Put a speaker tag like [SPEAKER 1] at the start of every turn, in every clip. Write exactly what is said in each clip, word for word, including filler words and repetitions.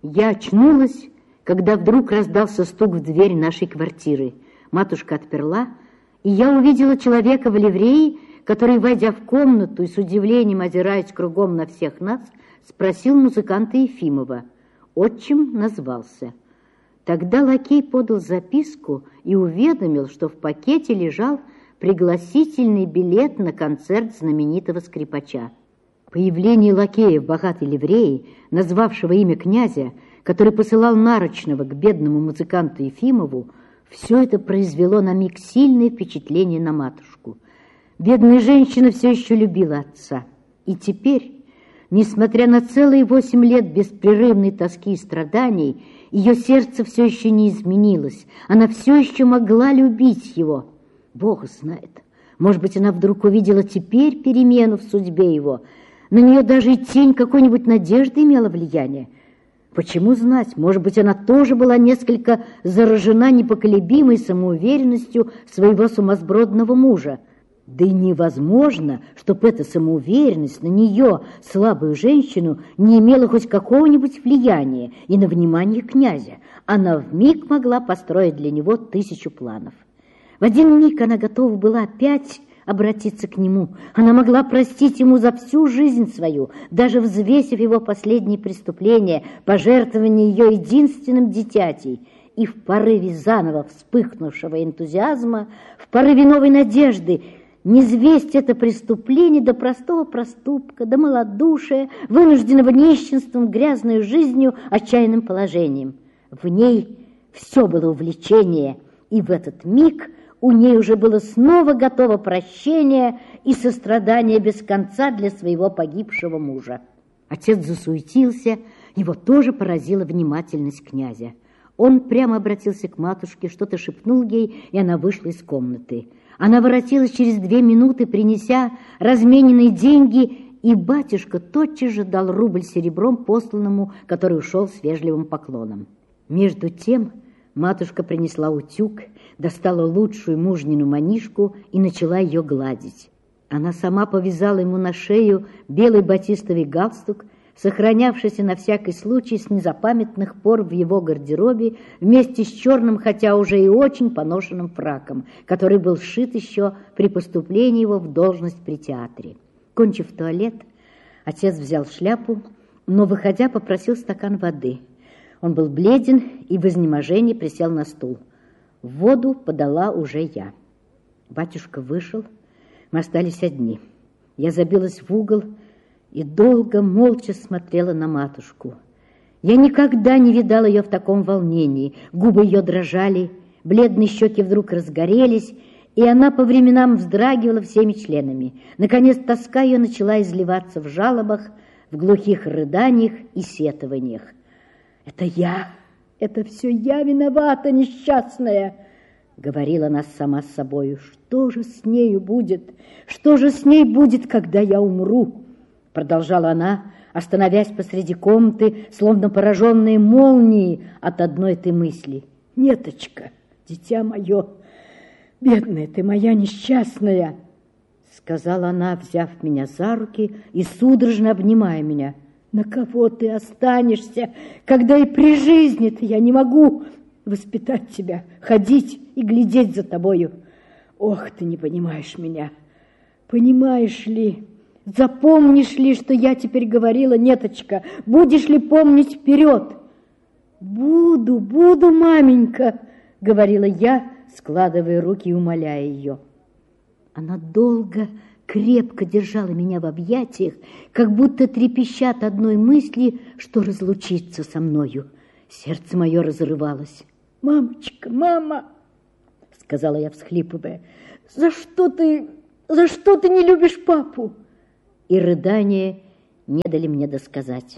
[SPEAKER 1] Я очнулась, когда вдруг раздался стук в дверь нашей квартиры. Матушка отперла, и я увидела человека в ливрее, который, войдя в комнату и с удивлением озираясь кругом на всех нас, спросил музыканта Ефимова. Отчим назвался. Тогда лакей подал записку и уведомил, что в пакете лежал пригласительный билет на концерт знаменитого скрипача. Появление лакея в богатой ливрее, назвавшего имя князя, который посылал нарочного к бедному музыканту Ефимову, все это произвело на миг сильное впечатление на матушку. Бедная женщина все еще любила отца. И теперь, несмотря на целые восемь лет беспрерывной тоски и страданий, ее сердце все еще не изменилось. Она все еще могла любить его. Бог знает, может быть, она вдруг увидела теперь перемену в судьбе его. На нее даже и тень какой-нибудь надежды имела влияние. Почему знать? Может быть, она тоже была несколько заражена непоколебимой самоуверенностью своего сумасбродного мужа. Да и невозможно, чтобы эта самоуверенность на нее, слабую женщину, не имела хоть какого-нибудь влияния и на внимание князя. Она вмиг могла построить для него тысячу планов. В один миг она готова была опять обратиться к нему. Она могла простить ему за всю жизнь свою, даже взвесив его последние преступления, пожертвование ее единственным дитятей. И в порыве заново вспыхнувшего энтузиазма, в порыве новой надежды, низвесть это преступление до простого проступка, до малодушия, вынужденного нищенством, грязной жизнью, отчаянным положением. В ней все было увлечение, и в этот миг у ней уже было снова готово прощение и сострадание без конца для своего погибшего мужа. Отец засуетился, его тоже поразила внимательность князя. Он прямо обратился к матушке, что-то шепнул ей, и она вышла из комнаты. Она воротилась через две минуты, принеся размененные деньги, и батюшка тотчас же дал рубль серебром посланному, который ушел с вежливым поклоном. Между тем матушка принесла утюг, достала лучшую мужнину манишку и начала ее гладить. Она сама повязала ему на шею белый батистовый галстук, сохранявшийся на всякий случай с незапамятных пор в его гардеробе, вместе с черным, хотя уже и очень поношенным фраком, который был сшит еще при поступлении его в должность при театре. Кончив туалет, отец взял шляпу, но, выходя, попросил стакан воды. Он был бледен и в изнеможении присел на стул. Воду подала уже я. Батюшка вышел, мы остались одни. Я забилась в угол и долго, молча смотрела на матушку. Я никогда не видала ее в таком волнении. Губы ее дрожали, бледные щеки вдруг разгорелись, и она по временам вздрагивала всеми членами. Наконец тоска ее начала изливаться в жалобах, в глухих рыданиях и сетованиях. «Это я, это все я виновата, несчастная!» — говорила она сама с собою. «Что же с нею будет? Что же с ней будет, когда я умру?» Продолжала она, остановясь посреди комнаты, словно пораженная молнией от одной этой мысли. «Неточка, дитя мое, бедная ты моя несчастная!» Сказала она, взяв меня за руки и судорожно обнимая меня. «На кого ты останешься, когда и при жизни-то я не могу воспитать тебя, ходить и глядеть за тобою? Ох, ты не понимаешь меня! Понимаешь ли, запомнишь ли, что я теперь говорила, Неточка? Будешь ли помнить вперед?» «Буду, буду, маменька!» — говорила я, складывая руки и умоляя ее. Она долго, крепко держала меня в объятиях, как будто трепеща от одной мысли, что разлучиться со мною. Сердце мое разрывалось. «Мамочка, мама!» — сказала я, всхлипывая. «За что ты, за что ты не любишь папу?» И рыдания не дали мне досказать.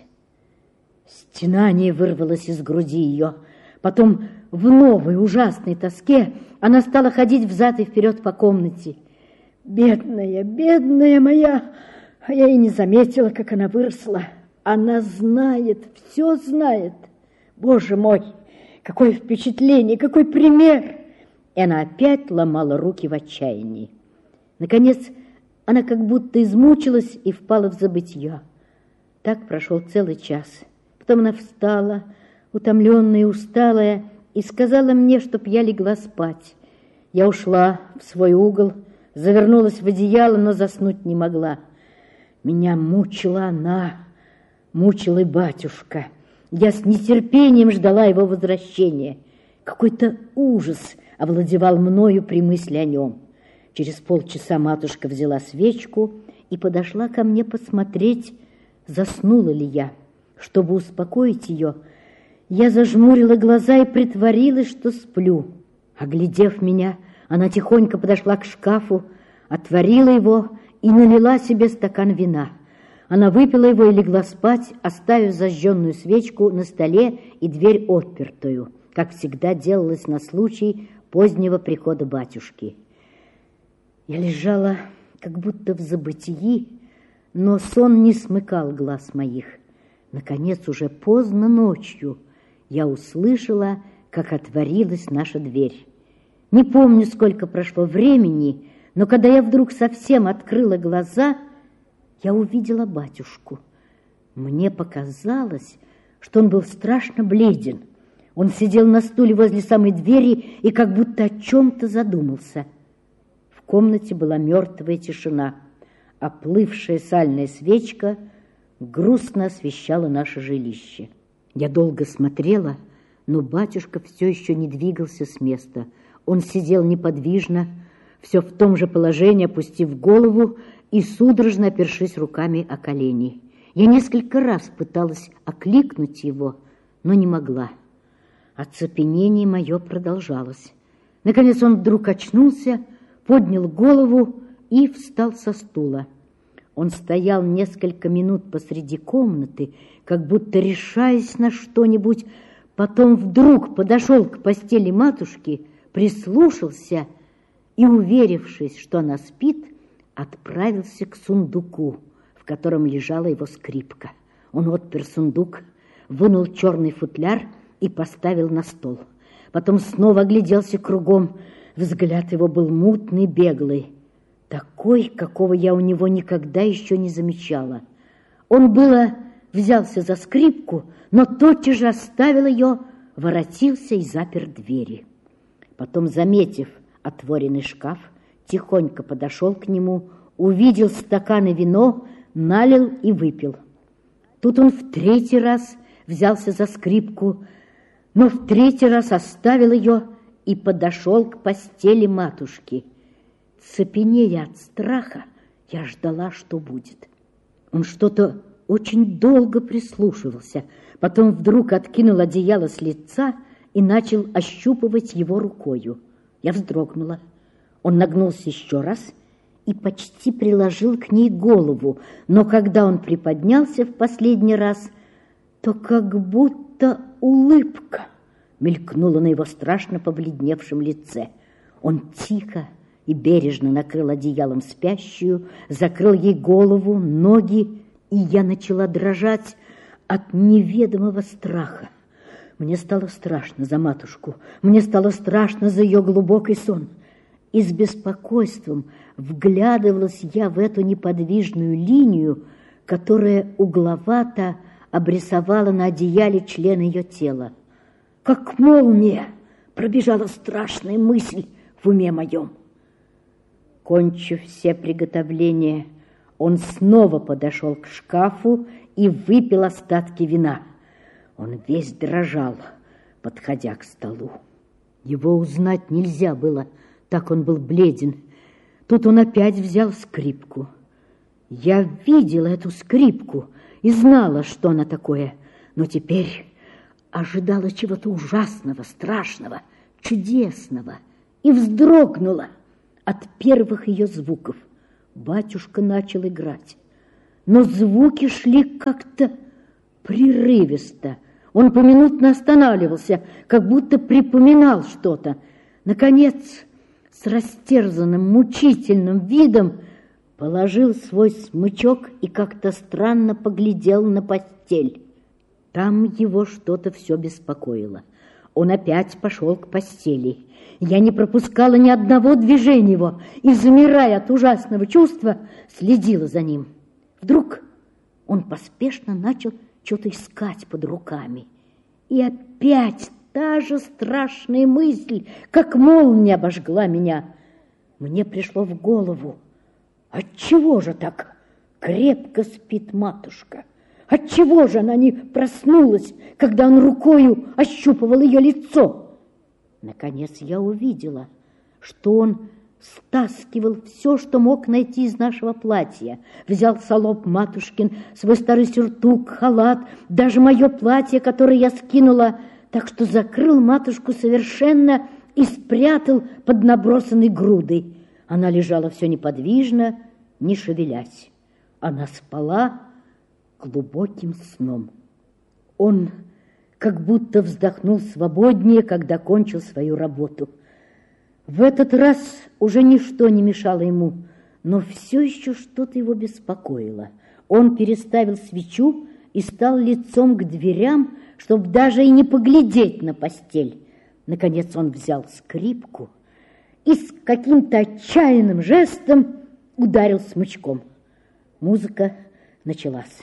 [SPEAKER 1] Стенание вырвалось из груди ее. Потом в новой ужасной тоске она стала ходить взад и вперед по комнате. «Бедная, бедная моя!» А я и не заметила, как она выросла. Она знает, все знает. Боже мой, какое впечатление, какой пример! И она опять ломала руки в отчаянии. Наконец, она как будто измучилась и впала в забытье. Так прошел целый час. Потом она встала, утомленная и усталая, и сказала мне, чтоб я легла спать. Я ушла в свой угол, завернулась в одеяло, но заснуть не могла. Меня мучила она, мучил и батюшка. Я с нетерпением ждала его возвращения. Какой-то ужас овладевал мною при мысли о нем. Через полчаса матушка взяла свечку и подошла ко мне посмотреть, заснула ли я. Чтобы успокоить ее, я зажмурила глаза и притворилась, что сплю. Оглядев меня, она тихонько подошла к шкафу, отворила его и налила себе стакан вина. Она выпила его и легла спать, оставив зажженную свечку на столе и дверь отпертую, как всегда делалось на случай позднего прихода батюшки. Я лежала как будто в забытии, но сон не смыкал глаз моих. Наконец, уже поздно ночью я услышала, как отворилась наша дверь. Не помню, сколько прошло времени, но когда я вдруг совсем открыла глаза, я увидела батюшку. Мне показалось, что он был страшно бледен. Он сидел на стуле возле самой двери и как будто о чем-то задумался. В комнате была мертвая тишина. Оплывшая сальная свечка грустно освещала наше жилище. Я долго смотрела, но батюшка все еще не двигался с места. Он сидел неподвижно, все в том же положении, опустив голову и судорожно опершись руками о колени. Я несколько раз пыталась окликнуть его, но не могла. Оцепенение мое продолжалось. Наконец он вдруг очнулся, поднял голову и встал со стула. Он стоял несколько минут посреди комнаты, как будто решаясь на что-нибудь, потом вдруг подошел к постели матушки, прислушался и, уверившись, что она спит, отправился к сундуку, в котором лежала его скрипка. Он отпер сундук, вынул черный футляр и поставил на стол. Потом снова огляделся кругом. Взгляд его был мутный, беглый, такой, какого я у него никогда еще не замечала. Он было взялся за скрипку, но тотчас же оставил ее, воротился и запер двери. Потом, заметив отворенный шкаф, тихонько подошел к нему, увидел стакан и вино, налил и выпил. Тут он в третий раз взялся за скрипку, но в третий раз оставил ее и подошел к постели матушки. Цепенея от страха, я ждала, что будет. Он что-то очень долго прислушивался, потом вдруг откинул одеяло с лица и начал ощупывать его рукою. Я вздрогнула. Он нагнулся еще раз и почти приложил к ней голову, но когда он приподнялся в последний раз, то как будто улыбка мелькнула на его страшно побледневшем лице. Он тихо и бережно накрыл одеялом спящую, закрыл ей голову, ноги, и я начала дрожать от неведомого страха. Мне стало страшно за матушку, мне стало страшно за ее глубокий сон. И с беспокойством вглядывалась я в эту неподвижную линию, которая угловато обрисовала на одеяле член ее тела. Как молния пробежала страшная мысль в уме моем. Кончив все приготовления, он снова подошел к шкафу и выпил остатки вина. Он весь дрожал, подходя к столу. Его узнать нельзя было, так он был бледен. Тут он опять взял скрипку. Я видела эту скрипку и знала, что она такое, но теперь ожидала чего-то ужасного, страшного, чудесного и вздрогнула от первых ее звуков. Батюшка начал играть, но звуки шли как-то прерывисто. Он поминутно останавливался, как будто припоминал что-то. Наконец, с растерзанным, мучительным видом положил свой смычок и как-то странно поглядел на постель. Там его что-то все беспокоило. Он опять пошел к постели. Я не пропускала ни одного движения его и, замирая от ужасного чувства, следила за ним. Вдруг он поспешно начал что-то искать под руками. И опять та же страшная мысль, как молния, обожгла меня. Мне пришло в голову: отчего же так крепко спит матушка? Отчего же она не проснулась, когда он рукою ощупывал ее лицо? Наконец я увидела, что он стаскивал все, что мог найти из нашего платья. Взял салоп матушкин, свой старый сюртук, халат, даже мое платье, которое я скинула, так что закрыл матушку совершенно и спрятал под набросанной грудой. Она лежала все неподвижно, не шевелясь. Она спала глубоким сном. Он как будто вздохнул свободнее, когда кончил свою работу. В этот раз уже ничто не мешало ему, но все еще что-то его беспокоило. Он переставил свечу и стал лицом к дверям, чтобы даже и не поглядеть на постель. Наконец он взял скрипку и с каким-то отчаянным жестом ударил смычком. Музыка началась.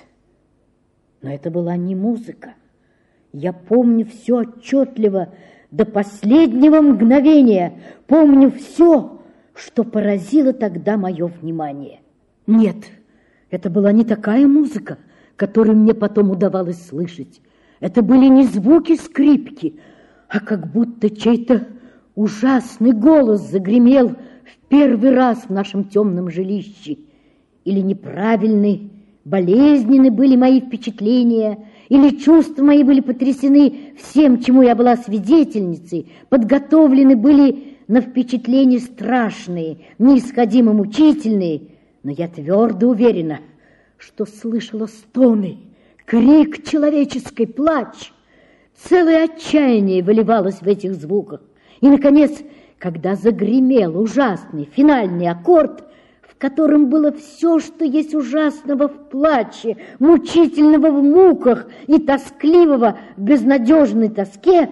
[SPEAKER 1] Но это была не музыка. Я помню все отчетливо, до последнего мгновения, помню все, что поразило тогда мое внимание. Нет, это была не такая музыка, которую мне потом удавалось слышать. Это были не звуки скрипки, а как будто чей-то ужасный голос загремел в первый раз в нашем темном жилище. Или неправильный, болезненны были мои впечатления, или чувства мои были потрясены всем, чему я была свидетельницей, подготовлены были на впечатления страшные, неисходимо мучительные, но я твердо уверена, что слышала стоны, крик человеческий, плач. Целое отчаяние выливалось в этих звуках. И, наконец, когда загремел ужасный финальный аккорд, в котором было все, что есть ужасного в плаче, мучительного в муках и тоскливого в безнадежной тоске,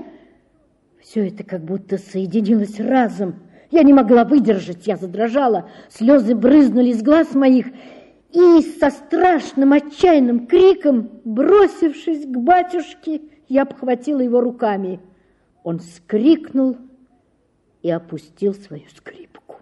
[SPEAKER 1] все это как будто соединилось разом. Я не могла выдержать, я задрожала, слезы брызнули из глаз моих, и со страшным отчаянным криком, бросившись к батюшке, я обхватила его руками. Он вскрикнул и опустил свою скрипку.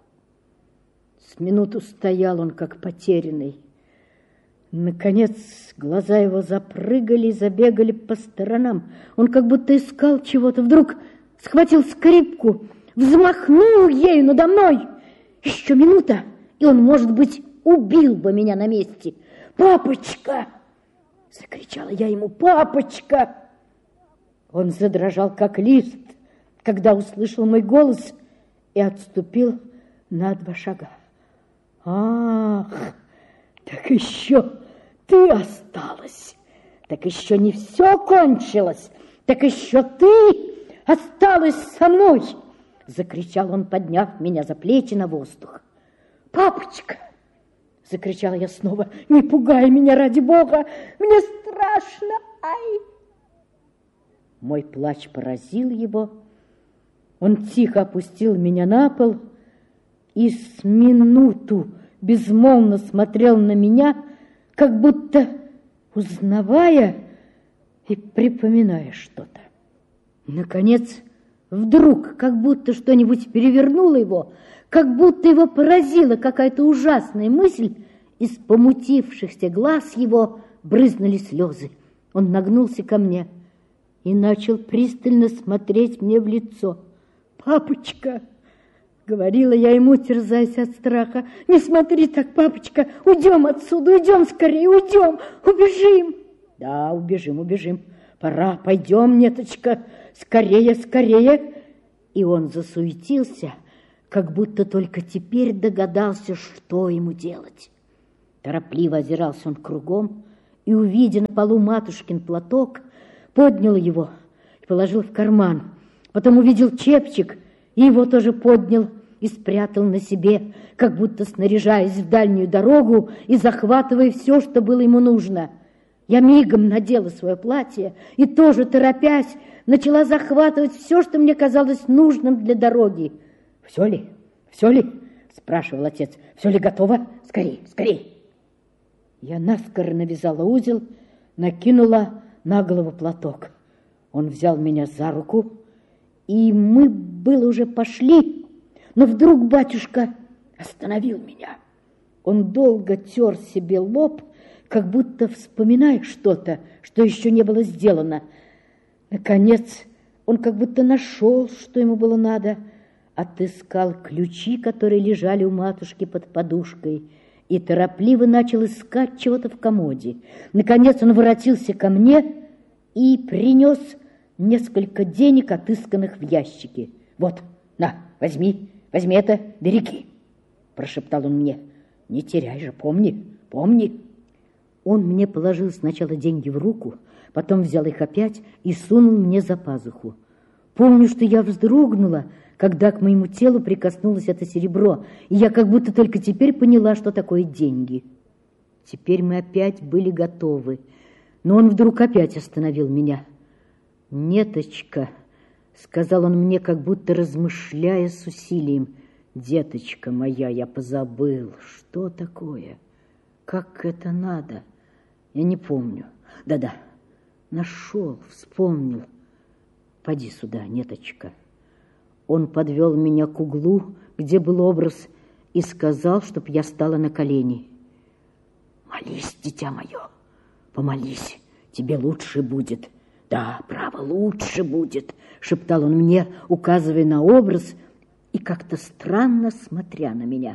[SPEAKER 1] С минуту стоял он, как потерянный. Наконец глаза его запрыгали и забегали по сторонам. Он как будто искал чего-то. Вдруг схватил скрипку, взмахнул ею надо мной. Еще минута, и он, может быть, убил бы меня на месте. «Папочка!» — закричала я ему. «Папочка!» Он задрожал, как лист, когда услышал мой голос, и отступил на два шага. «Ах, так еще ты осталась! Так еще не все кончилось! Так еще ты осталась со мной!» — закричал он, подняв меня за плечи на воздух. «Папочка!» — закричала я снова. «Не пугай меня, ради Бога! Мне страшно! Ай!» Мой плач поразил его. Он тихо опустил меня на пол и с минуту безмолвно смотрел на меня, как будто узнавая и припоминая что-то. Наконец, вдруг, как будто что-нибудь перевернуло его, как будто его поразила какая-то ужасная мысль, из помутившихся глаз его брызнули слезы. Он нагнулся ко мне и начал пристально смотреть мне в лицо. «Папочка!» — говорила я ему, терзаясь от страха. «Не смотри так, папочка! Уйдем отсюда, уйдем скорее, уйдем, убежим!» «Да, убежим, убежим. Пора, пойдем, неточка, скорее, скорее!» И он засуетился, как будто только теперь догадался, что ему делать. Торопливо озирался он кругом и, увидя на полу матушкин платок, поднял его и положил в карман. Потом увидел чепчик и его тоже поднял и спрятал на себе, как будто снаряжаясь в дальнюю дорогу и захватывая все, что было ему нужно. Я мигом надела свое платье и тоже, торопясь, начала захватывать все, что мне казалось нужным для дороги. «Все ли? Все ли?» — спрашивал отец. «Все ли готово? Скорей, скорей!» Я наскоро навязала узел, накинула на голову платок. Он взял меня за руку, и мы было уже пошли, но вдруг батюшка остановил меня. Он долго тер себе лоб, как будто вспоминая что-то, что еще не было сделано. Наконец, он как будто нашел, что ему было надо, отыскал ключи, которые лежали у матушки под подушкой, и торопливо начал искать чего-то в комоде. Наконец он воротился ко мне и принес несколько денег, отысканных в ящике. «Вот, на, возьми, возьми это, береги», – прошептал он мне. «Не теряй же, помни, помни». Он мне положил сначала деньги в руку, потом взял их опять и сунул мне за пазуху. Помню, что я вздрогнула, когда к моему телу прикоснулось это серебро, и я как будто только теперь поняла, что такое деньги. Теперь мы опять были готовы, но он вдруг опять остановил меня. «Неточка», — сказал он мне, как будто размышляя с усилием, — «деточка моя, я позабыл, что такое, как это надо, я не помню, да-да, нашел, вспомнил, поди сюда, неточка». Он подвел меня к углу, где был образ, и сказал, чтоб я стала на колени. «Молись, дитя мое, помолись, тебе лучше будет». «Да, право, лучше будет», — шептал он мне, указывая на образ и как-то странно смотря на меня.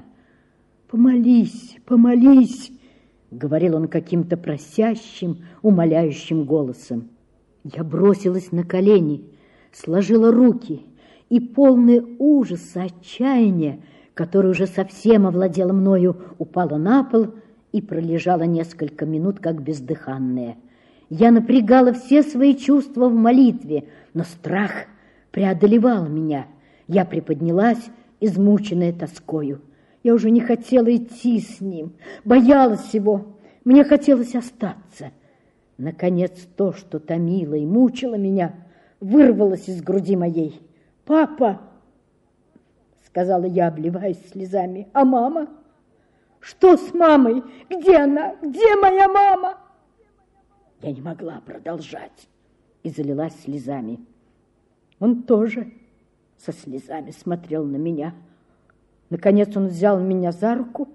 [SPEAKER 1] «Помолись, помолись», — говорил он каким-то просящим, умоляющим голосом. Я бросилась на колени, сложила руки, и полное ужаса, отчаяния, которое уже совсем овладело мною, упала на пол и пролежала несколько минут, как бездыханная. Я напрягала все свои чувства в молитве, но страх преодолевал меня. Я приподнялась, измученная тоскою. Я уже не хотела идти с ним, боялась его, мне хотелось остаться. Наконец, то, что томило и мучило меня, вырвалось из груди моей. «Папа!» — сказала я, обливаясь слезами. «А мама? Что с мамой? Где она? Где моя мама?» Я не могла продолжать и залилась слезами. Он тоже со слезами смотрел на меня. Наконец он взял меня за руку,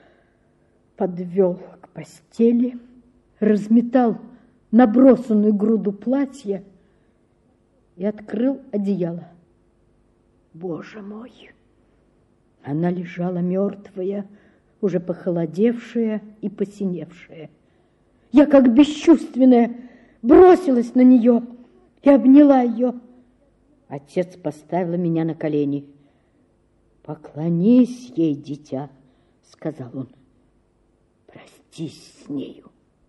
[SPEAKER 1] подвел к постели, разметал набросанную груду платья и открыл одеяло. Боже мой! Она лежала мертвая, уже похолодевшая и посиневшая. Я, как бесчувственная, бросилась на нее и обняла ее. Отец поставил меня на колени. «Поклонись ей, дитя», — сказал он. «Простись с нею».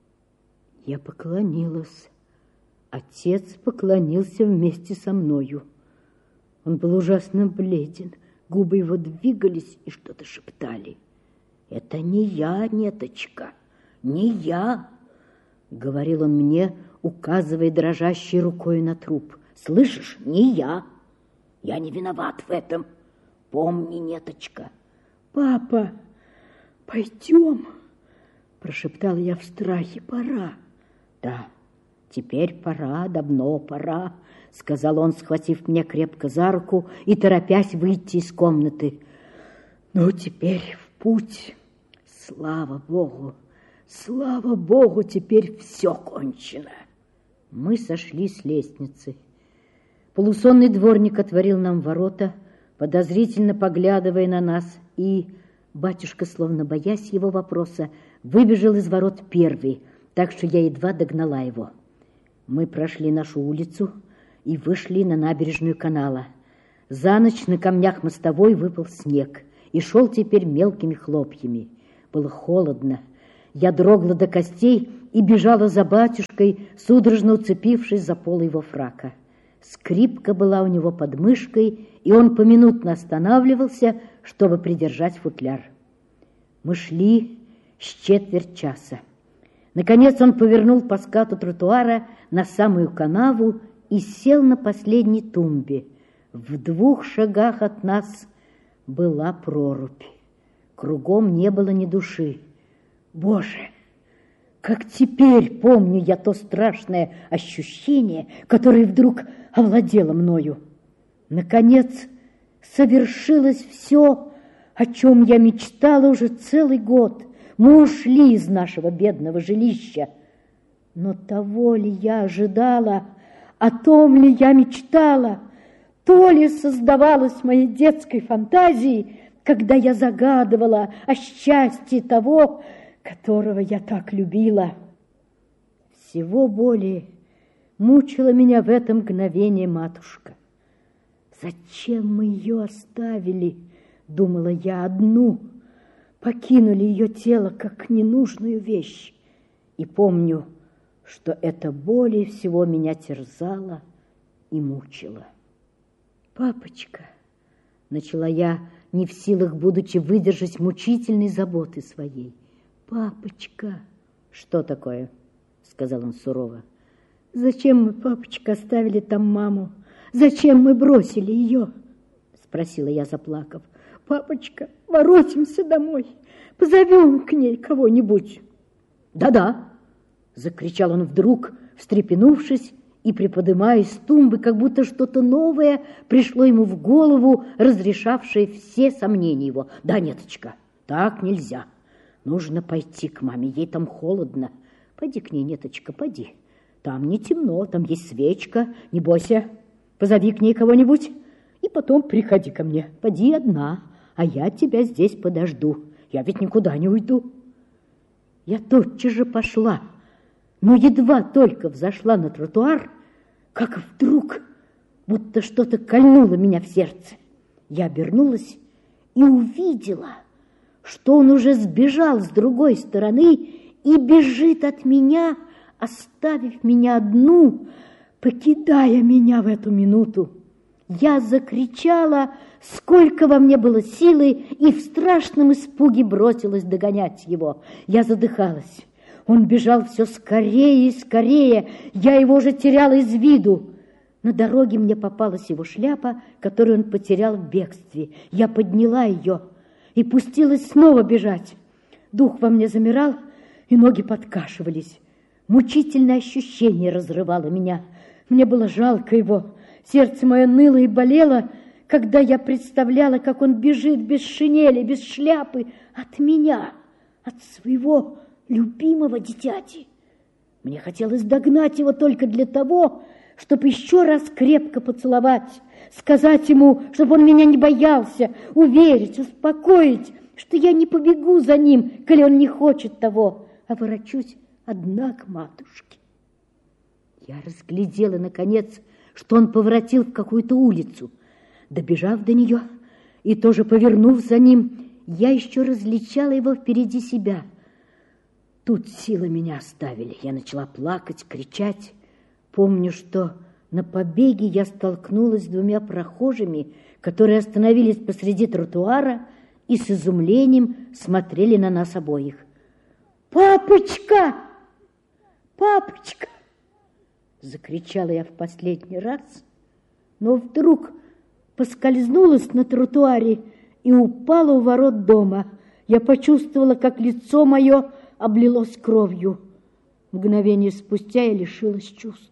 [SPEAKER 1] Я поклонилась. Отец поклонился вместе со мною. Он был ужасно бледен, губы его двигались и что-то шептали. «Это не я, неточка, не я», — говорил он мне, указывая дрожащей рукой на труп. «Слышишь, не я, я не виноват в этом, помни, неточка». «Папа, пойдем», — прошептала я в страхе, — «пора». «Да, теперь пора, давно пора», — сказал он, схватив меня крепко за руку и торопясь выйти из комнаты. «Ну, теперь в путь. Слава Богу, слава Богу, теперь все кончено». Мы сошли с лестницы. Полусонный дворник отворил нам ворота, подозрительно поглядывая на нас, и батюшка, словно боясь его вопроса, выбежал из ворот первый, так что я едва догнала его. Мы прошли нашу улицу и вышли на набережную канала. За ночь на камнях мостовой выпал снег и шел теперь мелкими хлопьями. Было холодно. Я дрогла до костей и бежала за батюшкой, судорожно уцепившись за полы его фрака. Скрипка была у него под мышкой, и он поминутно останавливался, чтобы придержать футляр. Мы шли с четверть часа. Наконец он повернул по скату тротуара на самую канаву и сел на последней тумбе. В двух шагах от нас была прорубь. Кругом не было ни души. «Боже, Как теперь помню я то страшное ощущение, которое вдруг овладело мною. Наконец совершилось все, о чем я мечтала уже целый год. Мы ушли из нашего бедного жилища. Но того ли я ожидала, о том ли я мечтала, то ли создавалось в моей детской фантазии, когда я загадывала о счастье того, которого я так любила. Всего более мучила меня в это мгновение матушка. Зачем мы ее оставили, думала я, одну, покинули ее тело как ненужную вещь. И помню, что это более всего меня терзало и мучило. «Папочка», — начала я, не в силах, будучи, выдержать мучительной заботы своей. «Папочка!» «Что такое?» — сказал он сурово. «Зачем мы, папочка, оставили там маму? Зачем мы бросили ее?» — спросила я, заплакав. «Папочка, воротимся домой, позовем к ней кого-нибудь». «Да-да!» — закричал он вдруг, встрепенувшись и приподымаясь с тумбы, как будто что-то новое пришло ему в голову, разрешавшее все сомнения его. «Да, Неточка, так нельзя. Нужно пойти к маме, ей там холодно. Пойди к ней, Неточка, пойди. Там не темно, там есть свечка. Не бойся, позови к ней кого-нибудь и потом приходи ко мне. Пойди одна, а я тебя здесь подожду. Я ведь никуда не уйду». Я тотчас же пошла, но едва только взошла на тротуар, как вдруг будто что-то кольнуло меня в сердце. Я обернулась и увидела, что он уже сбежал с другой стороны и бежит от меня, оставив меня одну, покидая меня в эту минуту. Я закричала, сколько во мне было силы, и в страшном испуге бросилась догонять его. Я задыхалась. Он бежал все скорее и скорее. Я его уже теряла из виду. На дороге мне попалась его шляпа, которую он потерял в бегстве. Я подняла ее и пустилась снова бежать. Дух во мне замирал, и ноги подкашивались. Мучительное ощущение разрывало меня. Мне было жалко его. Сердце мое ныло и болело, когда я представляла, как он бежит без шинели, без шляпы от меня, от своего любимого дитяти. Мне хотелось догнать его только для того, чтобы еще раз крепко поцеловать, сказать ему, чтобы он меня не боялся, уверить, успокоить, что я не побегу за ним, коли он не хочет того, а ворочусь одна к матушке. Я разглядела, наконец, что он поворотил в какую-то улицу. Добежав до нее и тоже повернув за ним, я еще различала его впереди себя. Тут силы меня оставили. Я начала плакать, кричать. Помню, что на побеге я столкнулась с двумя прохожими, которые остановились посреди тротуара и с изумлением смотрели на нас обоих. «Папочка! Папочка!» Закричала я в последний раз, но вдруг поскользнулась на тротуаре и упала у ворот дома. Я почувствовала, как лицо мое облилось кровью. Мгновение спустя я лишилась чувств.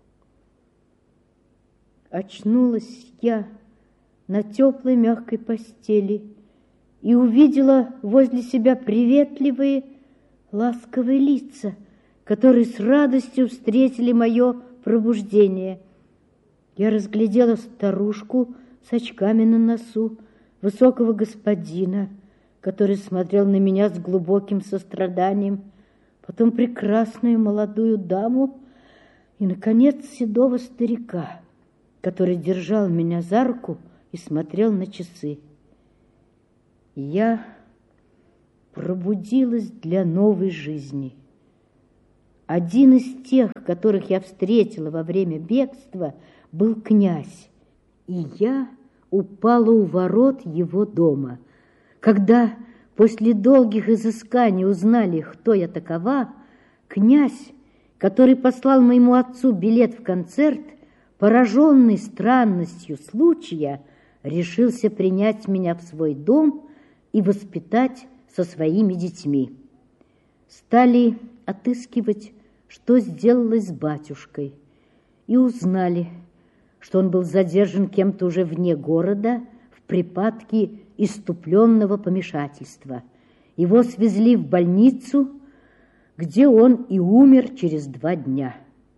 [SPEAKER 1] Очнулась я на теплой мягкой постели и увидела возле себя приветливые, ласковые лица, которые с радостью встретили мое пробуждение. Я разглядела старушку с очками на носу, высокого господина, который смотрел на меня с глубоким состраданием, потом прекрасную молодую даму и, наконец, седого старика, который держал меня за руку и смотрел на часы. Я пробудилась для новой жизни. Один из тех, которых я встретила во время бегства, был князь, и я упала у ворот его дома. Когда после долгих изысканий узнали, кто я такова, князь, который послал моему отцу билет в концерт, пораженный странностью случая, решился принять меня в свой дом и воспитать со своими детьми. Стали отыскивать, что сделалось с батюшкой, и узнали, что он был задержан кем-то уже вне города в припадке исступленного помешательства. Его свезли в больницу, где он и умер через два дня.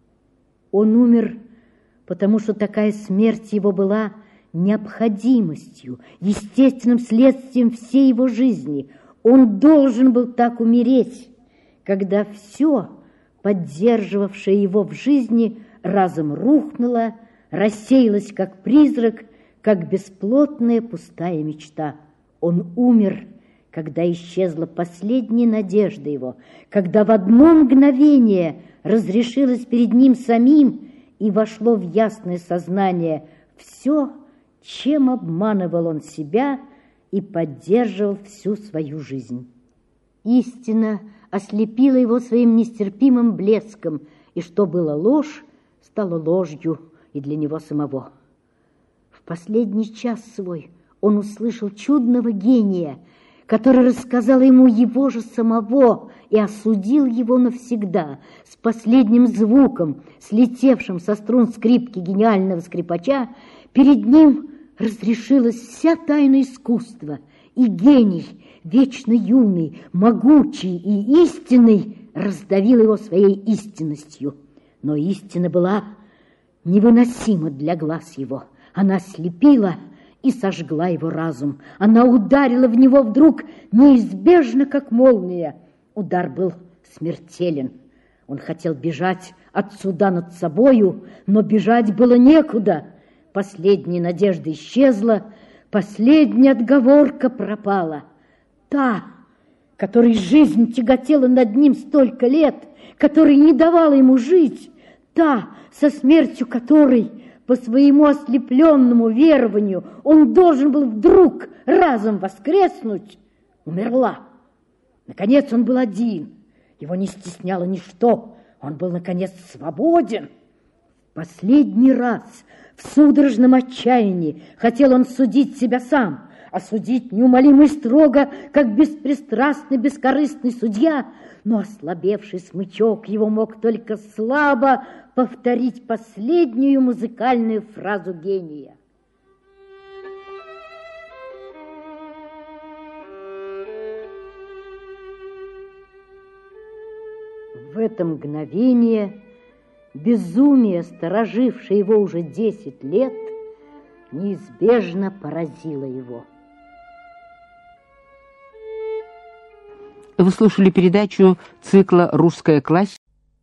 [SPEAKER 1] Он умер, потому что такая смерть его была необходимостью, естественным следствием всей его жизни. Он должен был так умереть, когда все, поддерживавшее его в жизни, разом рухнуло, рассеялось как призрак, как бесплотная пустая мечта. Он умер, когда исчезла последняя надежда его, когда в одно мгновение разрешилось перед ним самим и вошло в ясное сознание все, чем обманывал он себя и поддерживал всю свою жизнь. Истина ослепила его своим нестерпимым блеском, и что было ложь, стало ложью и для него самого. В последний час свой он услышал чудного гения, который рассказал ему его же самого и осудил его навсегда, с последним звуком, слетевшим со струн скрипки гениального скрипача. Перед ним разрешилась вся тайна искусства, и гений, вечно юный, могучий и истинный, раздавил его своей истинностью. Но истина была невыносима для глаз его. Она слепила и сожгла его разум. Она ударила в него вдруг неизбежно, как молния. Удар был смертелен. Он хотел бежать от суда над собою, но бежать было некуда. Последняя надежда исчезла, последняя отговорка пропала. Та, которой жизнь тяготела над ним столько лет, которая не давала ему жить, та, со смертью которой, по своему ослепленному верованию, он должен был вдруг разом воскреснуть, умерла. Наконец он был один, его не стесняло ничто, он был, наконец, свободен. Последний раз в судорожном отчаянии хотел он судить себя сам, осудить неумолимо и строго, как беспристрастный, бескорыстный судья, но ослабевший смычок его мог только слабо повторить последнюю музыкальную фразу гения. В это мгновение безумие, сторожившее его уже десять лет, неизбежно поразило его.
[SPEAKER 2] Вы слушали передачу цикла «Русская классика».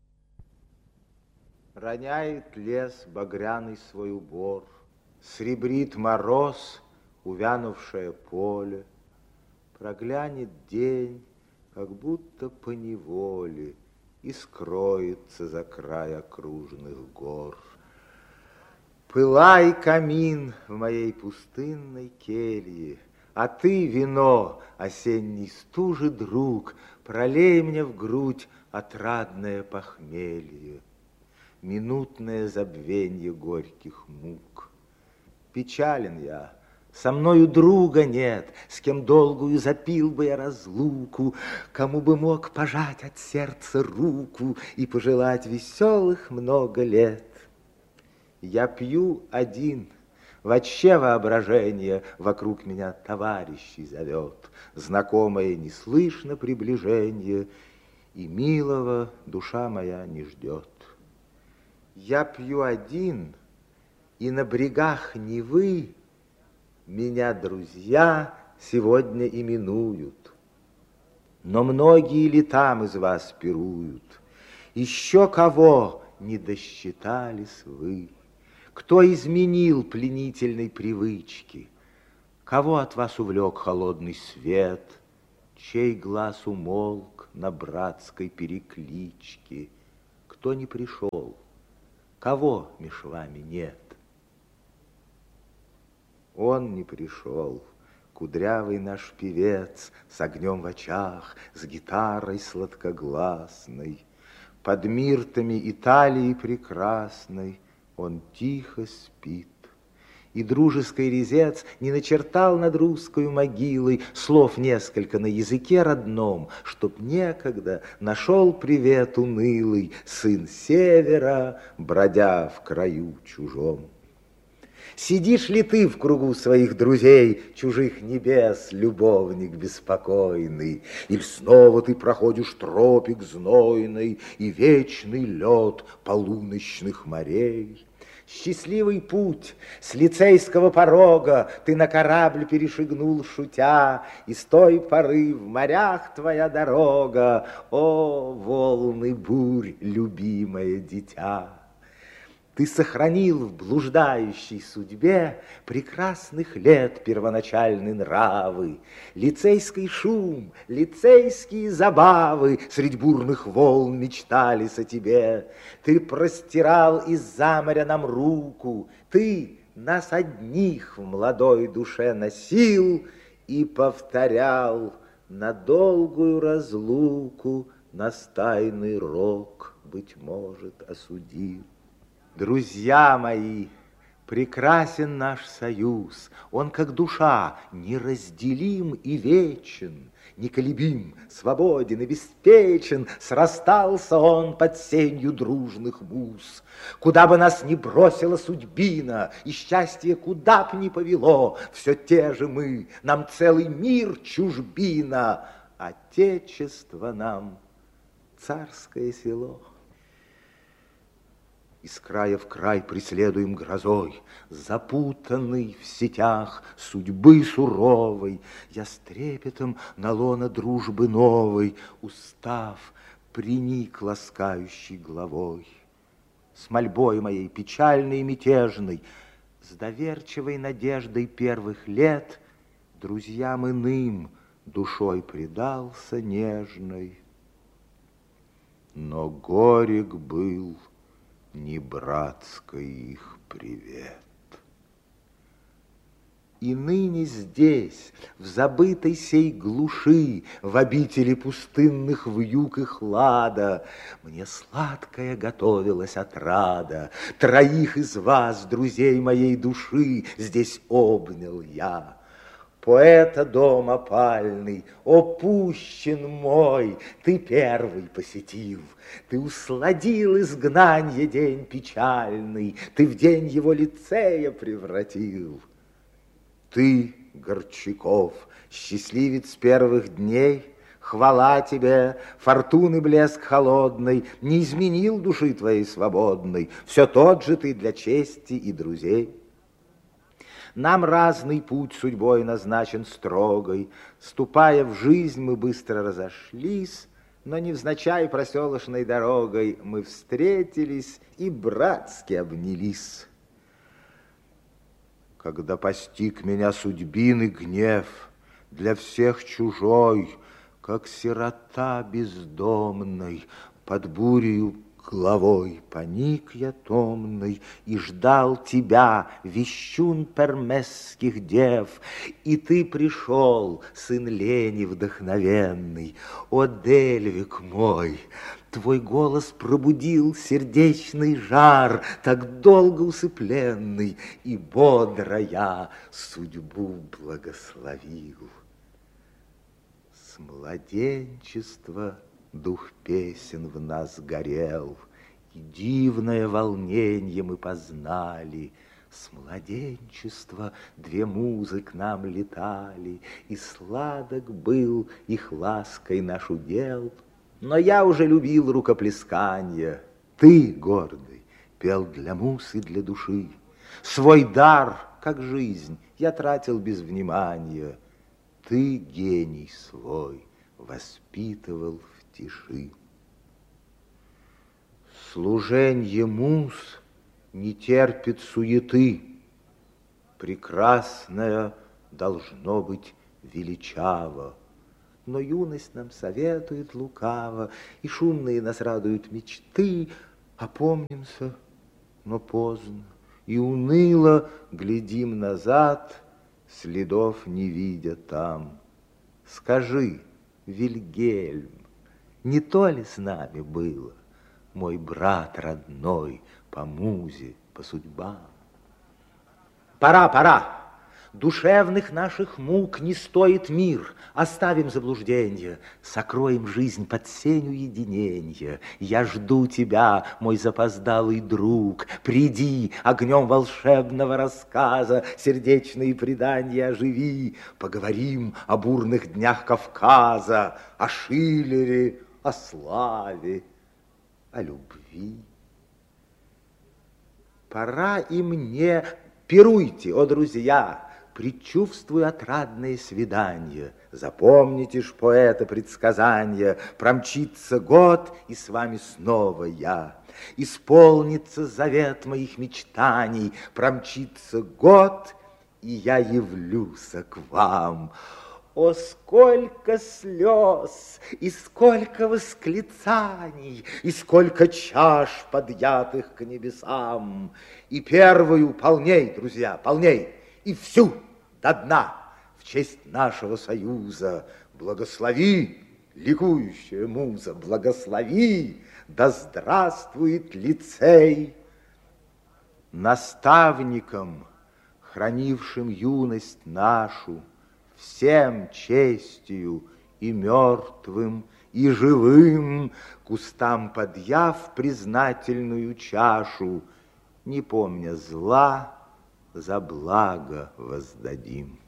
[SPEAKER 3] Роняет лес багряный свой убор, сребрит мороз увянувшее поле, проглянет день, как будто поневоле, и скроется за край окружных гор. Пылай, камин, в моей пустынной келье, а ты, вино, осенний стужи друг, пролей мне в грудь отрадное похмелье, минутное забвенье горьких мук. Печален я, со мною друга нет, с кем долгую запил бы я разлуку, кому бы мог пожать от сердца руку и пожелать веселых много лет. Я пью один, вообще воображение вокруг меня товарищей зовет, знакомое не слышно приближение, и милого душа моя не ждет. Я пью один, и на брегах Невы меня друзья сегодня именуют. Но многие ли там из вас пируют? Еще кого не досчитались вы? Кто изменил пленительной привычки? Кого от вас увлек холодный свет? Чей глаз умолк на братской перекличке? Кто не пришел? Кого меж вами нет? Он не пришел, кудрявый наш певец, с огнем в очах, с гитарой сладкогласной. Под миртами Италии прекрасной он тихо спит, и дружеский резец не начертал над русской могилой слов несколько на языке родном, чтоб некогда нашел привет унылый сын севера, бродя в краю чужом. Сидишь ли ты в кругу своих друзей, чужих небес, любовник беспокойный, или снова ты проходишь тропик знойный и вечный лед полуночных морей? Счастливый путь с лицейского порога ты на корабль перешагнул, шутя, и с той поры в морях твоя дорога, о, волны бурь, любимое дитя! Ты сохранил в блуждающей судьбе прекрасных лет первоначальные нравы, лицейский шум, лицейские забавы средь бурных волн мечтались о тебе. Ты простирал из-за моря нам руку, ты нас одних в молодой душе носил и повторял на долгую разлуку нас тайный рок, быть может, осудил. Друзья мои, прекрасен наш союз, он как душа, неразделим и вечен, неколебим, свободен и беспечен, срастался он под сенью дружных муз. Куда бы нас ни бросила судьбина, и счастье куда б ни повело, все те же мы, нам целый мир чужбина, отечество нам царское село. Из края в край преследуем грозой, запутанный в сетях судьбы суровой, я с трепетом на лоно дружбы новой, устав, приник ласкающей головой. С мольбой моей печальной и мятежной, с доверчивой надеждой первых лет, друзьям иным душой предался нежной. Но горек был не братской их привет. И ныне здесь, в забытой сей глуши, в обители пустынных вьюг и хлада, мне сладкая готовилась отрада. Троих из вас, друзей моей души, здесь обнял я. Поэта дом опальный, о пущен мой, ты первый посетил, ты усладил изгнанье день печальный, ты в день его лицея превратил. Ты, Горчаков, счастливец первых дней, хвала тебе, фортуны блеск холодный, не изменил души твоей свободной, все тот же ты для чести и друзей. Нам разный путь судьбой назначен строгой, ступая в жизнь, мы быстро разошлись, но невзначай проселочной дорогой мы встретились и братски обнялись. Когда постиг меня судьбины гнев, для всех чужой, как сирота бездомной, под бурею головой поник я томный и ждал тебя, вещун пермесских дев, и ты пришел, сын лени вдохновенный. О, Дельвик мой, твой голос пробудил сердечный жар, так долго усыпленный, и бодро я судьбу благословил. С младенчества дух песен в нас горел, и дивное волненье мы познали. С младенчества две музы к нам летали, и сладок был их лаской наш удел. Но я уже любил рукоплесканье. Ты, гордый, пел для муз и для души. Свой дар, как жизнь, я тратил без внимания. Ты, гений свой, воспитывал в тиши. Служенье муз не терпит суеты. Прекрасное должно быть величаво. Но юность нам советует лукаво, и шумные нас радуют мечты. Опомнимся, но поздно, и уныло глядим назад, следов не видя там. Скажи, Вильгельм, не то ли с нами было, мой брат родной, по музе, по судьбам? Пора, пора. Душевных наших мук не стоит мир. Оставим заблужденье, сокроем жизнь под сенью единенья. Я жду тебя, мой запоздалый друг. Приди, огнем волшебного рассказа сердечные предания оживи. Поговорим о бурных днях Кавказа, о Шиллере, о славе, о любви. Пора и мне. Пируйте, о друзья, предчувствую отрадное свидание. Запомните ж, поэта, предсказания. Промчится год, и с вами снова я. Исполнится завет моих мечтаний. Промчится год, и я явлюся к вам. О, сколько слез, и сколько восклицаний, и сколько чаш, подъятых к небесам. И первую полней, друзья, полней, и всю до дна в честь нашего союза. Благослови, ликующая муза, благослови, да здравствует лицей. Наставником, хранившим юность нашу, всем честью и мертвым, и живым, кустам подъяв признательную чашу, не помня зла, за благо воздадим.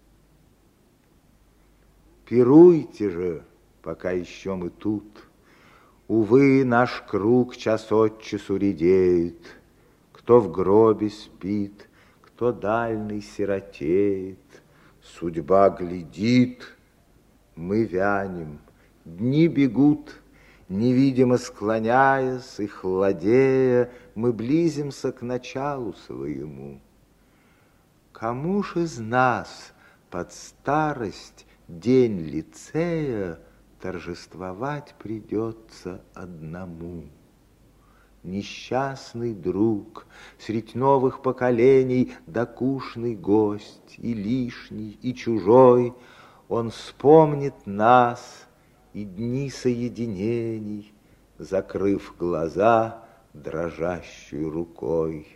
[SPEAKER 3] Пируйте же, пока еще мы тут. Увы, наш круг час от часу редеет. Кто в гробе спит, кто дальний сиротеет. Судьба глядит, мы вянем, дни бегут, невидимо склоняясь и хладея, мы близимся к началу своему. Кому ж из нас под старость день лицея торжествовать придется одному? Несчастный друг, средь новых поколений докучный гость, и лишний, и чужой, он вспомнит нас и дни соединений, закрыв глаза дрожащей рукой.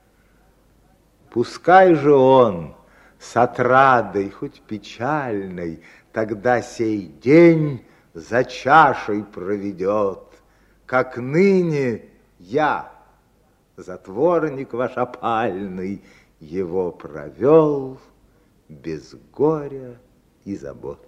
[SPEAKER 3] Пускай же он с отрадой, хоть печальной, тогда сей день за чашей проведет, как ныне я, затворник ваш опальный, его провел без горя и забот.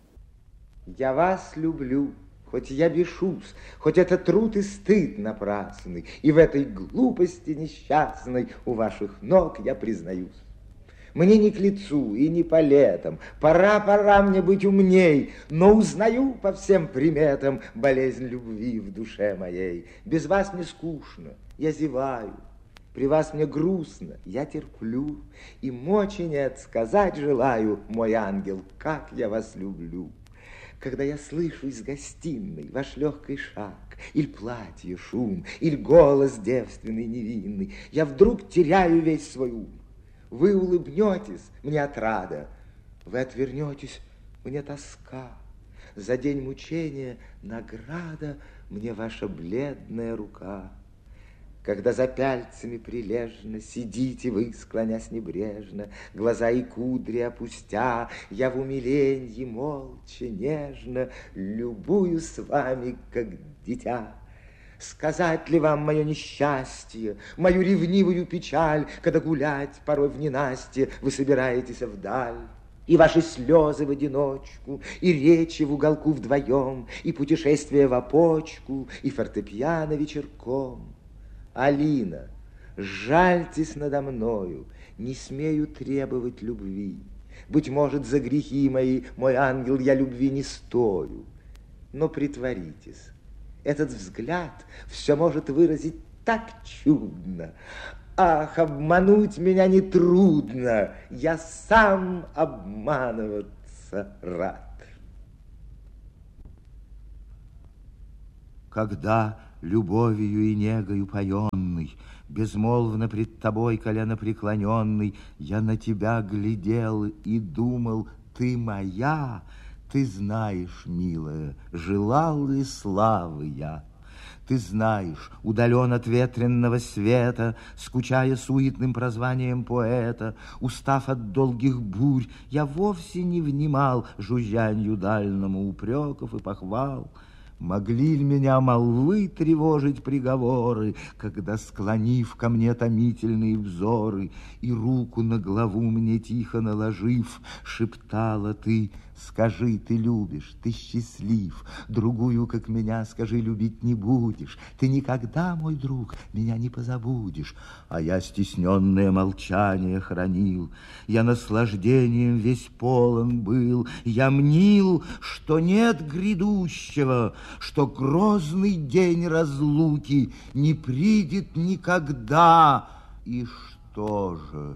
[SPEAKER 3] Я вас люблю, хоть я бешусь, хоть это труд и стыд напрасный, и в этой глупости несчастной у ваших ног я признаюсь. Мне не к лицу и не по летам, пора, пора мне быть умней, но узнаю по всем приметам болезнь любви в душе моей. Без вас мне скучно, я зеваю, при вас мне грустно, я терплю, и мочи нет, сказать желаю, мой ангел, как я вас люблю. Когда я слышу из гостиной ваш легкий шаг, или платье шум, или голос девственный невинный, я вдруг теряю весь свой ум. Вы улыбнетесь, мне отрада, вы отвернетесь, мне тоска. За день мучения награда мне ваша бледная рука. Когда за пяльцами прилежно сидите вы, склонясь небрежно, глаза и кудри опустя, я в умиленье молча, нежно любую с вами, как дитя. Сказать ли вам мое несчастье, мою ревнивую печаль, когда гулять порой в ненастье вы собираетесь вдаль? И ваши слезы в одиночку, и речи в уголку вдвоем, и путешествия в опочку, и фортепиано вечерком. Алина, жальтесь надо мною, не смею требовать любви. Быть может, за грехи мои, мой ангел, я любви не стою. Но притворитесь, этот взгляд все может выразить так чудно. Ах, обмануть меня нетрудно, я сам обманываться рад.
[SPEAKER 4] Когда любовью и негою поенный, безмолвно пред тобой коленопреклоненный, я на тебя глядел и думал, ты моя. Ты знаешь, милая, желал ли славы я. Ты знаешь, удален от ветренного света, скучая суетным прозванием поэта, устав от долгих бурь, я вовсе не внимал жужжанью дальному упреков и похвал. Могли ли меня молвы тревожить приговоры, когда, склонив ко мне томительные взоры и руку на главу мне тихо наложив, шептала ты: скажи, ты любишь, ты счастлив, другую, как меня, скажи, любить не будешь, ты никогда, мой друг, меня не позабудешь. А я стесненное молчание хранил, я наслаждением весь полон был, я мнил, что нет грядущего, что грозный день разлуки не придет никогда. И что же?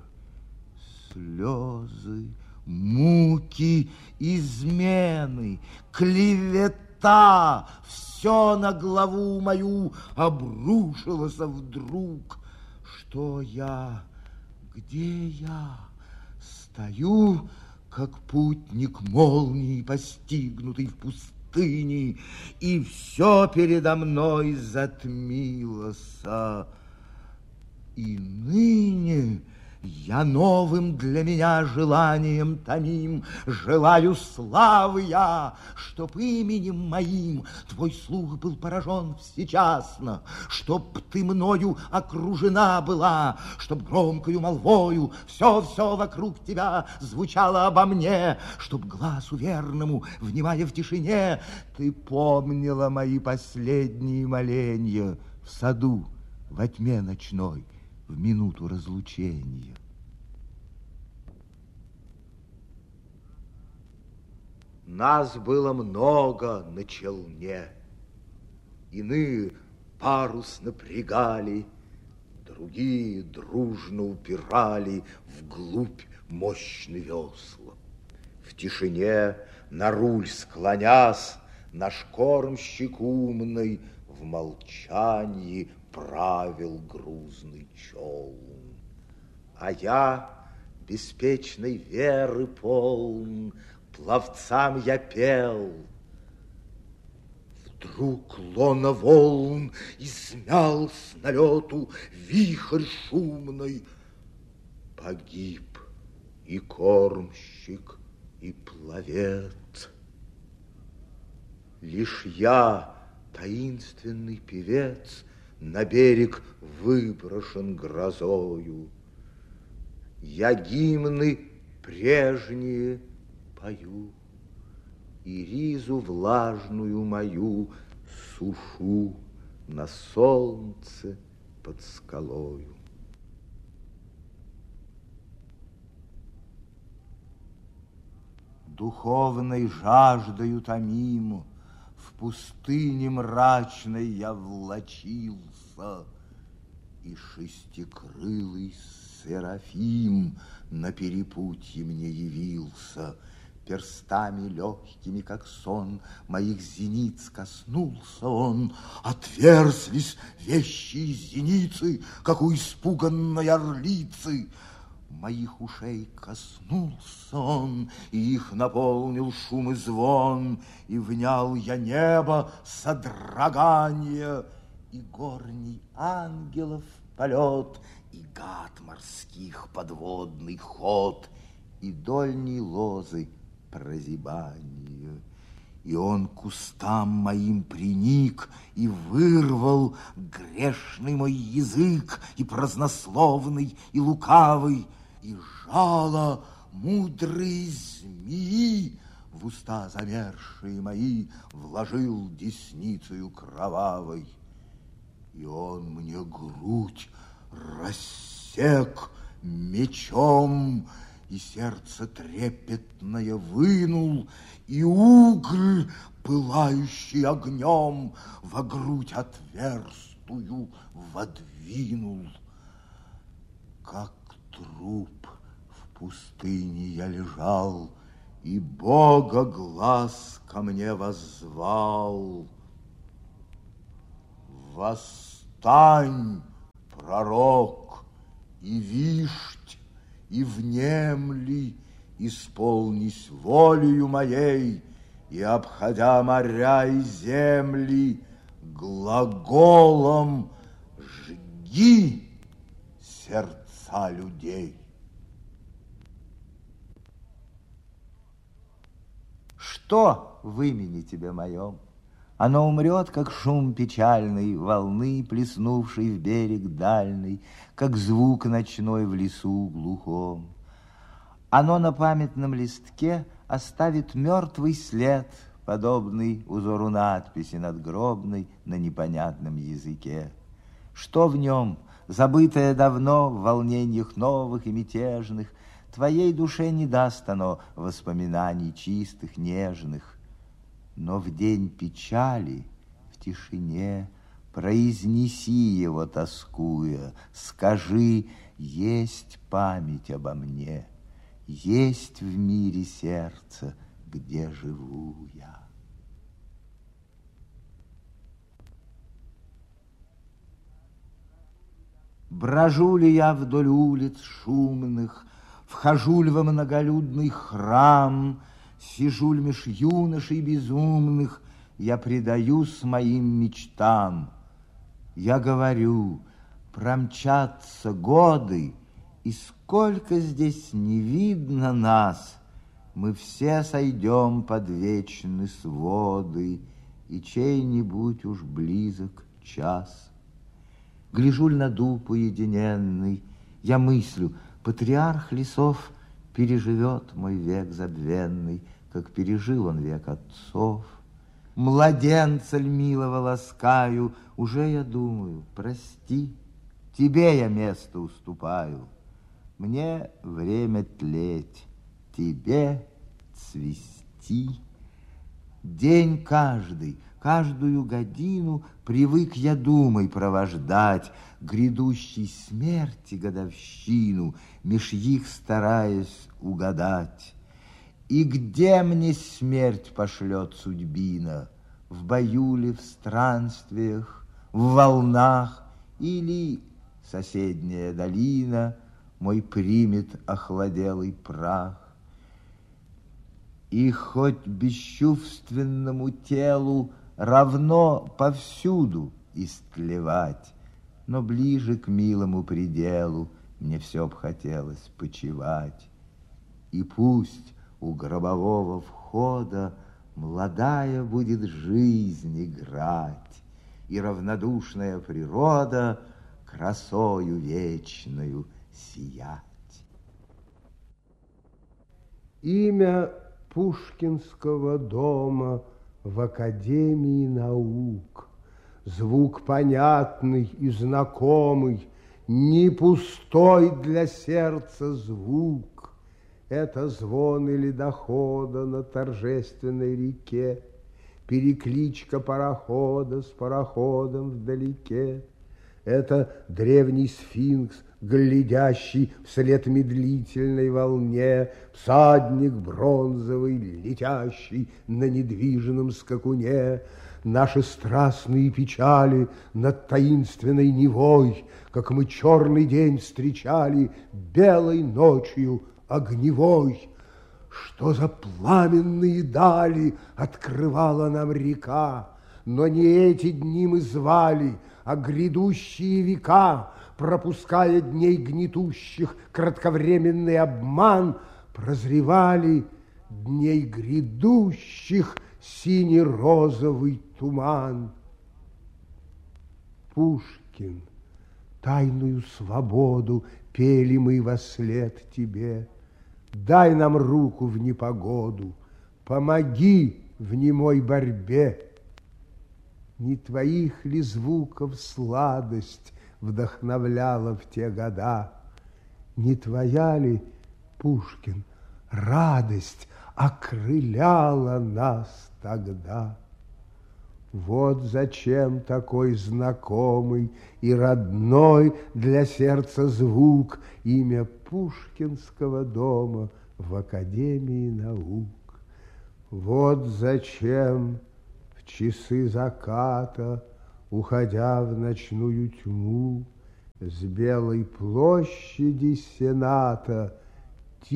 [SPEAKER 4] Слезы, муки, измены, клевета, все на главу мою обрушилось вдруг. Что я, где я? Стою, как путник молнии, постигнутый в пустыне, и все передо мной затмилось. И ныне я новым для меня желанием томим, желаю славы я, чтоб именем моим твой слух был поражен всечасно, чтоб ты мною окружена была, чтоб громкою молвою все-все вокруг тебя звучало обо мне, чтоб глазу верному, внимая в тишине, ты помнила мои последние моленья в саду, во тьме ночной, в минуту разлучения.
[SPEAKER 3] Нас было много на челне. Иные парус напрягали, другие дружно упирали вглубь мощный весла. В тишине, на руль склонясь, наш кормщик умный в молчании правил грузный челн. А я, беспечной веры полн, пловцам я пел. Вдруг лона волн измял с налету вихрь шумный. Погиб и кормщик, и пловец. Лишь я, таинственный певец, на берег выброшен грозою. Я гимны прежние пою, и ризу влажную мою сушу на солнце под скалою.
[SPEAKER 4] Духовной жаждою томим, в пустыне мрачной я влачился, и шестикрылый Серафим на перепутье мне явился. Перстами легкими, как сон, моих зениц коснулся он. Отверзлись вещие зеницы, как у испуганной орлицы. Моих ушей коснулся он, и их наполнил шум и звон, и внял я небо содрогание, и горний ангелов полет, и гад морских подводный ход, и дольней лозы прозябание. И он к кустам моим приник и вырвал грешный мой язык, и празднословный, и лукавый, и жало мудрые змеи в уста замерзшие мои вложил десницею кровавой. И он мне грудь рассек мечом, и сердце трепетное вынул, и угль, пылающий огнем, во грудь отверстую водвинул. Как труп в пустыне я лежал, и Бога глаз ко мне воззвал. Восстань, пророк, и вишть, и внемли, исполнись волею моей, и, обходя моря и земли, глаголом жги сердца людей. Что в имени тебе моем? Оно умрет, как шум печальной волны, плеснувшей в берег дальний, как звук ночной в лесу глухом. Оно на памятном листке оставит мертвый след, подобный узору надписи надгробной на непонятном языке. Что в нем, забытое давно в волнениях новых и мятежных, твоей душе не даст оно воспоминаний чистых, нежных. Но в день печали, в тишине, произнеси его, тоскуя, скажи: есть память обо мне, есть в мире сердце, где живу я. Брожу ли я вдоль улиц шумных, вхожу ли во многолюдный храм, сижу ли меж юношей безумных, я предаюсь моим мечтам. Я говорю, промчатся годы, и сколько здесь не видно нас, мы все сойдем под вечные своды, и чей-нибудь уж близок час. Гляжу ль на дуб уединенный, я мыслю, патриарх лесов переживет мой век забвенный, как пережил он век отцов. Младенца ль милого ласкаю, уже я думаю, прости, тебе я место уступаю. Мне время тлеть, тебе цвести. День каждый, каждую годину привык я думой провождать, грядущей смерти годовщину, меж их стараясь угадать. И где мне смерть пошлет судьбина? В бою ли, в странствиях, в волнах, или соседняя долина мой примет охладелый прах? И хоть бесчувственному телу равно повсюду истлевать, но ближе к милому пределу мне все б хотелось почивать. И пусть у гробового входа молодая будет жизнь играть, и равнодушная природа красою вечною сиять.
[SPEAKER 5] Имя Пушкинского дома в Академии наук, звук понятный и знакомый, не пустой для сердца звук. Это звон или дохода на торжественной реке, перекличка парохода с пароходом вдалеке. Это древний сфинкс, глядящий вслед медлительной волне, всадник бронзовый, летящий на недвижном скакуне. Наши страстные печали над таинственной Невой, как мы черный день встречали белой ночью огневой. Что за пламенные дали открывала нам река, но не эти дни мы звали, а грядущие века, пропуская дней гнетущих кратковременный обман, прозревали дней грядущих сине-розовый туман. Пушкин, тайную свободу пели мы вослед тебе. Дай нам руку в непогоду, помоги в немой борьбе. Не твоих ли звуков сладость вдохновляла в те года? Не твоя ли, Пушкин, радость окрыляла нас тогда? Вот зачем такой знакомый и родной для сердца звук имя Пушкинского дома в Академии наук. Вот зачем в часы заката, уходя в ночную тьму, с белой площади Сената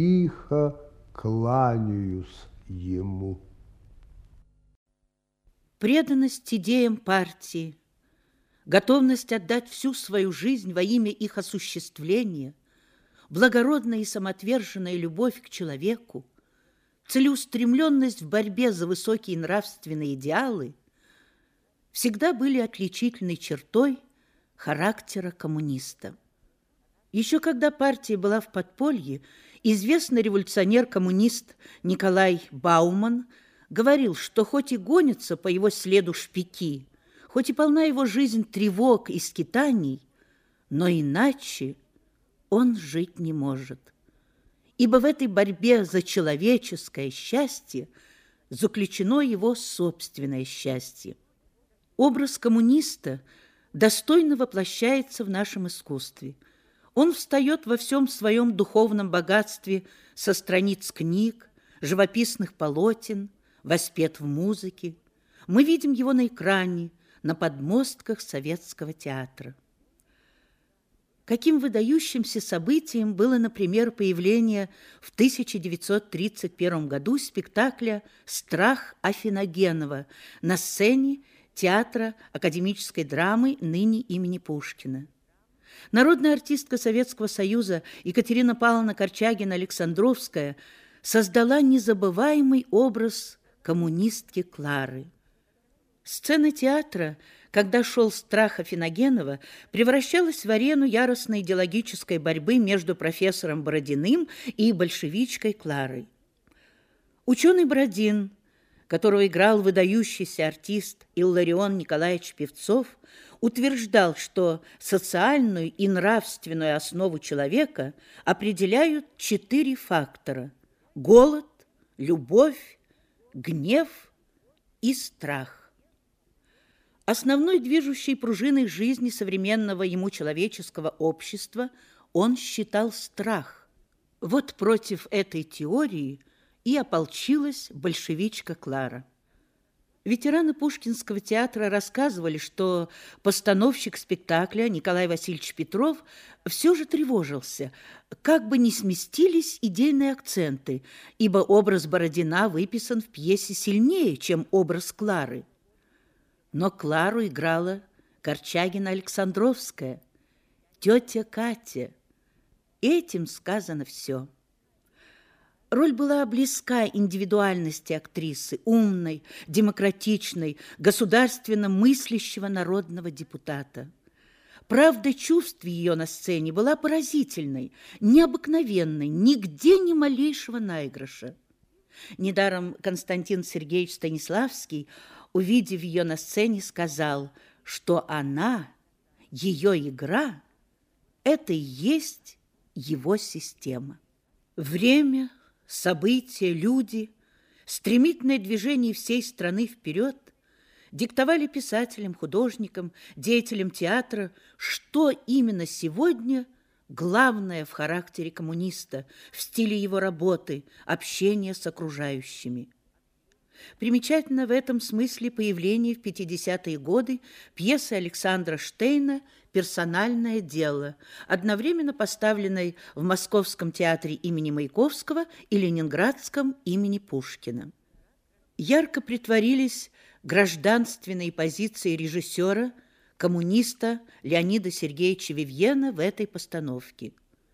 [SPEAKER 5] тихо кланяюсь ему.
[SPEAKER 6] Преданность идеям партии, готовность отдать всю свою жизнь во имя их осуществления, благородная и самоотверженная любовь к человеку, целеустремленность в борьбе за высокие нравственные идеалы всегда были отличительной чертой характера коммуниста. Еще когда партия была в подполье, известный революционер-коммунист Николай Бауман говорил, что хоть и гонятся по его следу шпики, хоть и полна его жизнь тревог и скитаний, но иначе он жить не может. Ибо в этой борьбе за человеческое счастье заключено его собственное счастье. Образ коммуниста достойно воплощается в нашем искусстве. Он встает во всем своем духовном богатстве со страниц книг, живописных полотен, воспет в музыке. Мы видим его на экране, на подмостках Советского театра. Каким выдающимся событием было, например, появление в тысяча девятьсот тридцать первом году спектакля «Страх Афиногенова» на сцене Театра академической драмы ныне имени Пушкина. Народная артистка Советского Союза Екатерина Павловна Корчагина-Александровская создала незабываемый образ коммунистки Клары. Сцена театра, когда шел «Страх Афиногенова», превращалась в арену яростной идеологической борьбы между профессором Бородиным и большевичкой Кларой. Ученый Бородин, которого играл выдающийся артист Илларион Николаевич Певцов, утверждал, что социальную и нравственную основу человека определяют четыре фактора – голод, любовь, гнев и страх. Основной движущей пружиной жизни современного ему человеческого общества он считал страх. Вот против этой теории и ополчилась большевичка Клара. Ветераны Пушкинского театра рассказывали, что постановщик спектакля Николай Васильевич Петров все же тревожился, как бы не сместились идейные акценты, ибо образ Бородина выписан в пьесе сильнее, чем образ Клары. Но Клару играла Корчагина-Александровская, тетя Катя. Этим сказано все. Роль была близка индивидуальности актрисы, умной, демократичной, государственно мыслящего народного депутата. Правда чувств ее на сцене была поразительной, необыкновенной, нигде ни малейшего наигрыша. Недаром Константин Сергеевич Станиславский, увидев ее на сцене, сказал, что она, ее игра, это и есть его система. Время, события, люди, стремительное движение всей страны вперед диктовали писателям, художникам, деятелям театра, что именно сегодня главное в характере коммуниста, в стиле его работы, общения с окружающими. Примечательно в этом смысле появление в пятидесятые годы пьесы Александра Штейна «Персональное дело», одновременно поставленной в Московском театре имени Маяковского и Ленинградском имени Пушкина. Ярко претворились гражданственные позиции режиссера, коммуниста Леонида Сергеевича Вивьена в этой постановке.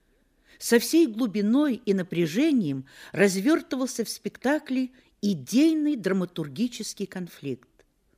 [SPEAKER 6] Со всей глубиной и напряжением развертывался в спектакле идейный драматургический конфликт.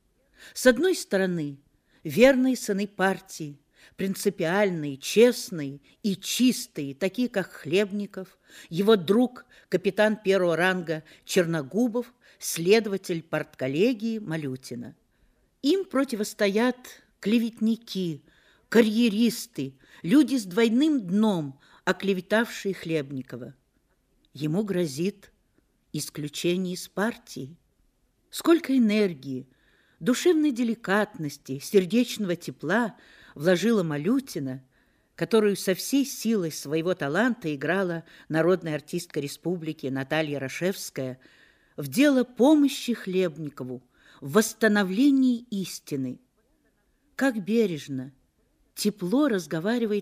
[SPEAKER 6] С одной стороны, верные сыны партии, принципиальные, честные и чистые, такие как Хлебников, его друг, капитан первого ранга Черногубов, следователь партколлегии Малютина. Им противостоят клеветники, карьеристы, люди с двойным дном, оклеветавшие Хлебникова. Ему грозит исключение из партии. Сколько энергии, душевной деликатности, сердечного тепла вложила Малютина, которую со всей силой своего таланта играла народная артистка республики Наталья Рашевская, в дело помощи Хлебникову, в восстановлении истины. Как бережно, тепло разговаривает